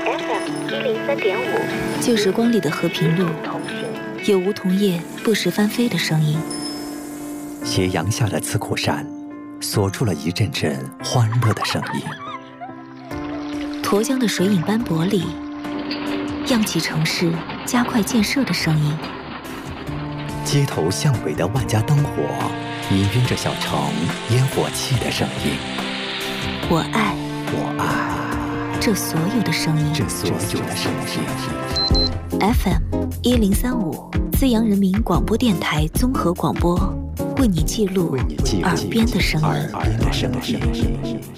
FM103.5，旧时光里的和平路，有梧桐叶不时翻飞的声音。 斜阳下的慈苦山，锁住了一阵阵欢乐的声音。 沱江的水影斑驳里，漾起城市加快建设的声音。 街头巷尾的万家灯火，氤氲着小城烟火气的声音。 我爱这所有的声音。FM103.5，资阳人民广播电台综合广播，为你记录耳边的声音。